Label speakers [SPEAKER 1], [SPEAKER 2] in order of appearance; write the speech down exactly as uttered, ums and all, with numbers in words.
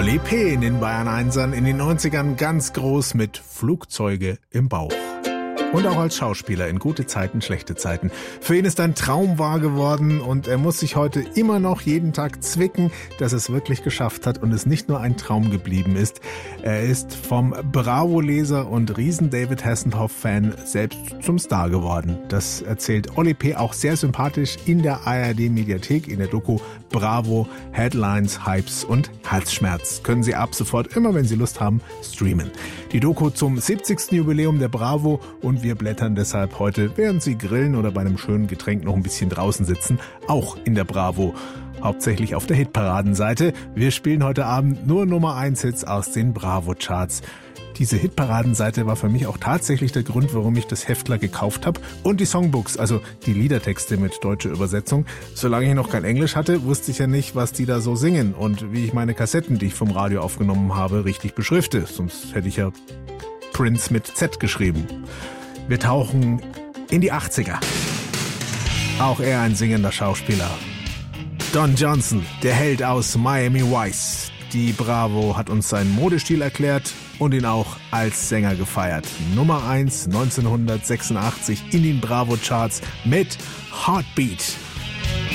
[SPEAKER 1] Oli P. in den Bayern Einsern in den neunzigern ganz groß mit Flugzeuge im Bauch. Und auch als Schauspieler in gute Zeiten, schlechte Zeiten. Für ihn ist ein Traum wahr geworden und er muss sich heute immer noch jeden Tag zwicken, dass er es wirklich geschafft hat und es nicht nur ein Traum geblieben ist. Er ist vom Bravo-Leser und Riesen-David Hasselhoff-Fan selbst zum Star geworden. Das erzählt Oli P. auch sehr sympathisch in der A R D-Mediathek in der Doku Bravo, Headlines, Hypes und Herzschmerz. Können Sie ab sofort, immer wenn Sie Lust haben, streamen. Die Doku zum siebzigsten Jubiläum der Bravo und wir blättern deshalb heute, während Sie grillen oder bei einem schönen Getränk noch ein bisschen draußen sitzen, auch in der Bravo. Hauptsächlich auf der Hitparadenseite. Wir spielen heute Abend nur Nummer eins Hits aus den Bravo-Charts. Diese Hitparadenseite war für mich auch tatsächlich der Grund, warum ich das Heftler gekauft habe und die Songbooks, also die Liedertexte mit deutscher Übersetzung. Solange ich noch kein Englisch hatte, wusste ich ja nicht, was die da so singen und wie ich meine Kassetten, die ich vom Radio aufgenommen habe, richtig beschrifte. Sonst hätte ich ja Prince mit Z geschrieben. Wir tauchen in die achtziger. Auch er ein singender Schauspieler. Don Johnson, der Held aus Miami Vice. Die Bravo hat uns seinen Modestil erklärt und ihn auch als Sänger gefeiert. Nummer eins neunzehnhundertsechsundachtzig in den Bravo-Charts mit Heartbeat.